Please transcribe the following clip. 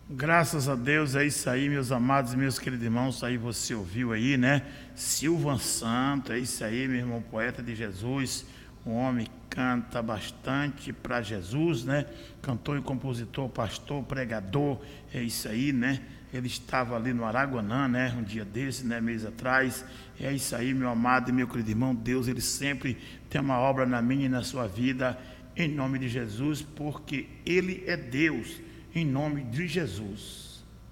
Graças a Deus, é isso aí, meus amados e meus queridos irmãos. Aí você ouviu aí, né? Silvan Santo, é isso aí, meu irmão, poeta de Jesus. Um homem que canta bastante para Jesus, né? Cantor e compositor, pastor, pregador, é isso aí, né? Ele estava ali no Araguanã, né? Um dia desse, né? Mês atrás. É isso aí, meu amado e meu querido irmão. Deus, ele sempre tem uma obra na minha e na sua vida, em nome de Jesus, porque Ele é Deus. Em nome de Jesus.